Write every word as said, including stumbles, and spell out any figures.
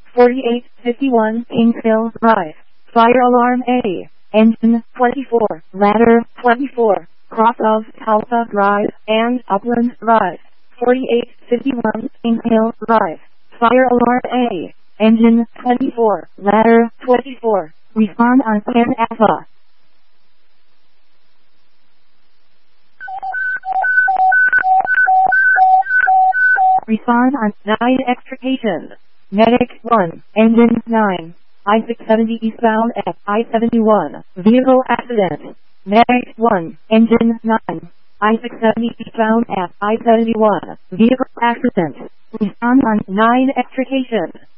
forty-eight fifty-one Kingshill Drive. Fire alarm A. Engine twenty-four. Ladder twenty-four. Cross of Tulsa Drive and Upland Drive. forty-eight fifty-one Kingshill Drive. Fire alarm A. Engine twenty-four. Ladder twenty-four. Respond on ten Alpha. Respond on nine extrication. Medic one. Engine nine. I six seventy eastbound at I seventy-one. Vehicle accident. Medic one. Engine nine. I six seventy eastbound at I seventy-one. Vehicle accident. Respond on nine extrication.